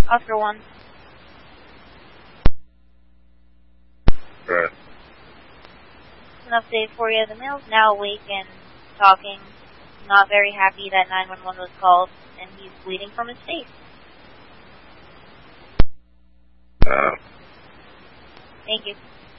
Oscar 1. Right. An update for you. The male's now awake and talking. Not very happy that 911 was called, and he's bleeding from his face. Uh, Thank you.